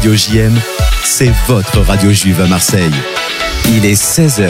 Radio JM, c'est votre radio juive à Marseille. Il est 16h.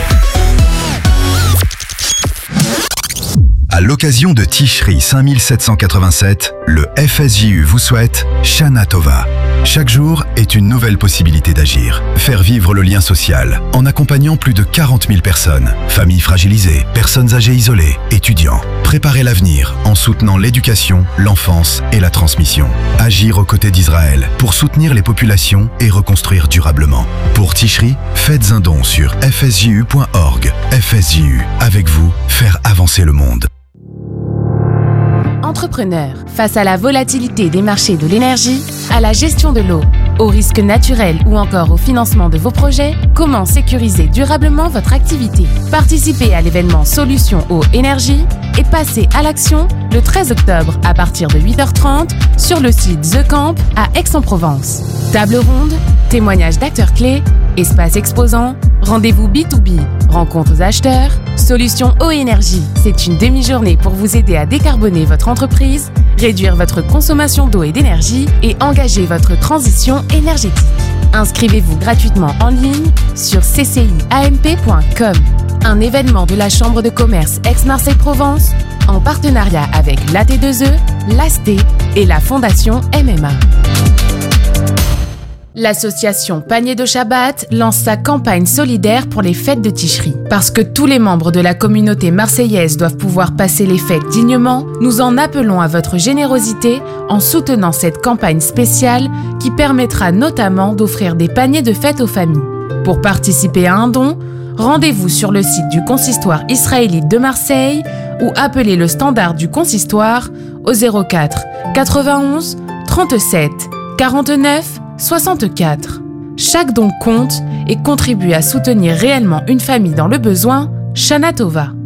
À l'occasion de Tishri 5787, le FSJU vous souhaite Shana Tova. Chaque jour est une nouvelle possibilité d'agir. Faire vivre le lien social en accompagnant plus de 40 000 personnes, familles fragilisées, personnes âgées isolées, étudiants. Préparer l'avenir en soutenant l'éducation, l'enfance et la transmission. Agir aux côtés d'Israël pour soutenir les populations et reconstruire durablement. Pour Tishri, faites un don sur fsju.org. FSJU, avec vous, faire avancer le monde. Entrepreneurs, face à la volatilité des marchés de l'énergie, à la gestion de l'eau, aux risques naturels ou encore au financement de vos projets, comment sécuriser durablement votre activité? Participez à l'événement Solutions Eau Énergie et passez à l'action le 13 octobre à partir de 8h30 sur le site The Camp à Aix-en-Provence. Table ronde, témoignages d'acteurs clés, espace exposant, rendez-vous B2B, rencontres acheteurs, Solutions Eau Énergie. C'est une demi-journée pour vous aider à décarboner votre entreprise, réduire votre consommation d'eau et d'énergie et engager votre transition énergétique. Inscrivez-vous gratuitement en ligne sur cciamp.com. Un événement de la Chambre de commerce Aix-Marseille-Provence en partenariat avec l'AT2E, l'AST et la Fondation MMA. L'association Panier de Shabbat lance sa campagne solidaire pour les fêtes de Tishri. Parce que tous les membres de la communauté marseillaise doivent pouvoir passer les fêtes dignement, nous en appelons à votre générosité en soutenant cette campagne spéciale qui permettra notamment d'offrir des paniers de fêtes aux familles. Pour participer à un don, rendez-vous sur le site du consistoire israélite de Marseille ou appelez le standard du consistoire au 04 91 37 49 64. Chaque don compte et contribue à soutenir réellement une famille dans le besoin. Shana Tova.